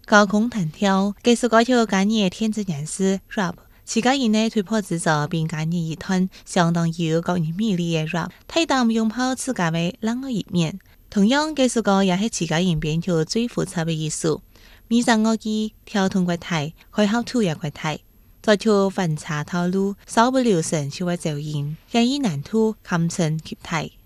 高空弹跳，技术高超专业天职人士 rap。自家人呢突破自造并专业一团，相当有个人魅力的 rap， 太胆拥抱自家的另外一面。同样，技术高也是自家人编跳最复杂的艺术。迷上乐器，跳动过态，开口吐也过态，再跳反差套路，稍不留神就会走音，人意难度堪称极态。